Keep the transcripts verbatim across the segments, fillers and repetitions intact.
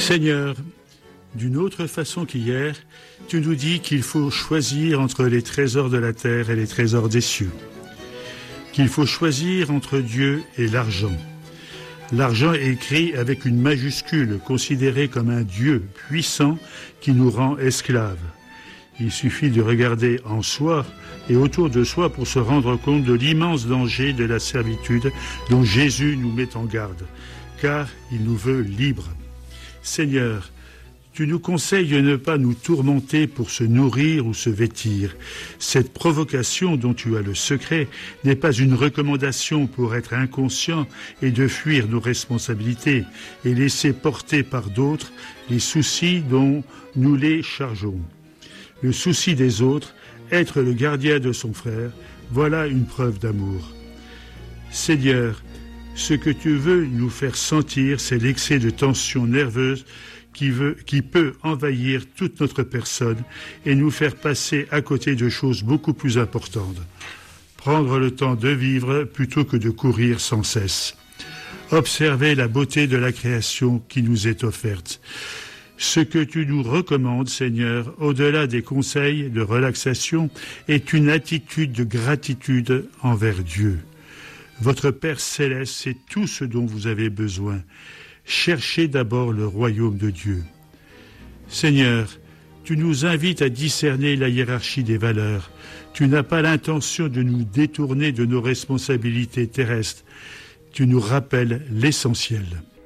Seigneur, d'une autre façon qu'hier, tu nous dis qu'il faut choisir entre les trésors de la terre et les trésors des cieux. Qu'il faut choisir entre Dieu et l'argent. L'argent est écrit avec une majuscule, considéré comme un Dieu puissant qui nous rend esclaves. Il suffit de regarder en soi et autour de soi pour se rendre compte de l'immense danger de la servitude dont Jésus nous met en garde, car il nous veut libres. Seigneur, tu nous conseilles de ne pas nous tourmenter pour se nourrir ou se vêtir. Cette provocation dont tu as le secret n'est pas une recommandation pour être inconscient et de fuir nos responsabilités et laisser porter par d'autres les soucis dont nous les chargeons. Le souci des autres, être le gardien de son frère, voilà une preuve d'amour. Seigneur, ce que tu veux nous faire sentir, c'est l'excès de tension nerveuse qui, veut, qui peut envahir toute notre personne et nous faire passer à côté de choses beaucoup plus importantes. Prendre le temps de vivre plutôt que de courir sans cesse. Observer la beauté de la création qui nous est offerte. Ce que tu nous recommandes, Seigneur, au-delà des conseils de relaxation, est une attitude de gratitude envers Dieu. Votre Père céleste, c'est tout ce dont vous avez besoin. Cherchez d'abord le royaume de Dieu. Seigneur, tu nous invites à discerner la hiérarchie des valeurs. Tu n'as pas l'intention de nous détourner de nos responsabilités terrestres. Tu nous rappelles l'essentiel.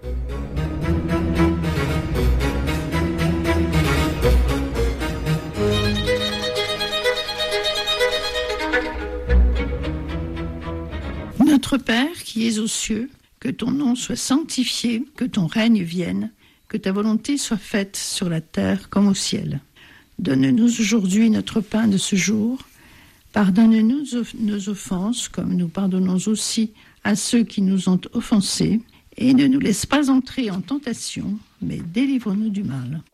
Notre Père qui es aux cieux, que ton nom soit sanctifié, que ton règne vienne, que ta volonté soit faite sur la terre comme au ciel. Donne-nous aujourd'hui notre pain de ce jour. Pardonne-nous nos offenses, comme nous pardonnons aussi à ceux qui nous ont offensés. Et ne nous laisse pas entrer en tentation, mais délivre-nous du mal.